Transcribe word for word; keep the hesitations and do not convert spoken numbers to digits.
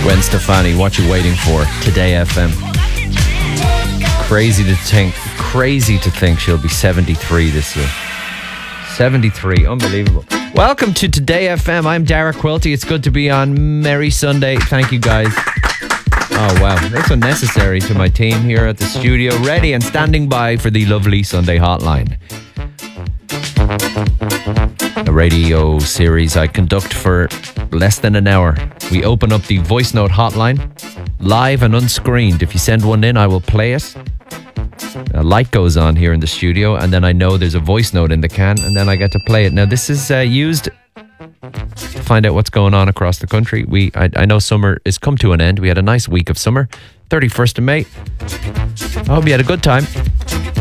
Gwen Stefani, what you waiting for? Today F M. Crazy to think, crazy to think she'll be seventy-three this year. seventy-three, unbelievable. Welcome to Today F M. I'm Dara Quilty. It's good to be on. Merry Sunday. Thank you, guys. Oh, wow. That's unnecessary to my team here at the studio, ready and standing by for the lovely Sunday Hotline. A radio series I conduct for less than an hour. We open up the voice note hotline, live and unscreened. If you send one in, I will play it. A light goes on here in the studio, and then I know there's a voice note in the can, and then I get to play it. Now, this is uh, used to find out what's going on across the country. We, I, I know summer has come to an end. We had a nice week of summer, thirty-first of May. I hope you had a good time.